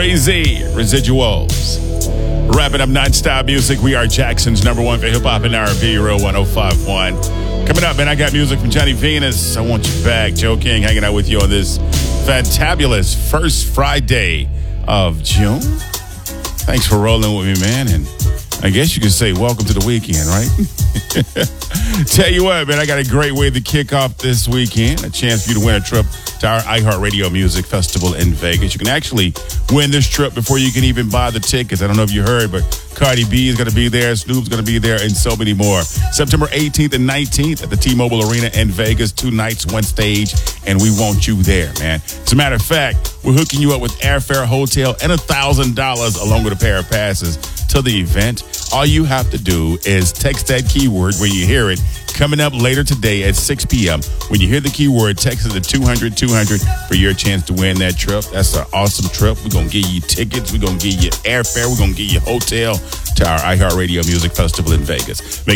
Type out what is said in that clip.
Crazy Residuals. Wrapping up non-stop music. We are Jackson's number one for hip-hop and R&B, Real 105.1. Coming up, man, I got music from Johnny Venus. I Want You Back. Joe King hanging out with you on this fantabulous first Friday of June. Thanks for rolling with me, man. And I guess you could say welcome to the weekend, right? Tell you what, man, I got a great way to kick off this weekend. A chance for you to win a trip to our iHeartRadio Music Festival in Vegas. You can actually win this trip before you can even buy the tickets. I don't know if you heard, but Cardi B is going to be there, Snoop's going to be there, and so many more. September 18th and 19th at the T-Mobile Arena in Vegas. 2 nights, 1 stage, and we want you there, man. As a matter of fact, we're hooking you up with airfare, hotel, and $1,000 along with a pair of passes to the event. All you have to do is text that keyword when you hear it. Coming up later today at 6 p.m. When you hear the keyword, text it to 200 for your chance to win that trip. That's an awesome trip. We're going to give you tickets. We're going to give you airfare. We're going to give you hotel to our iHeartRadio Music Festival in Vegas.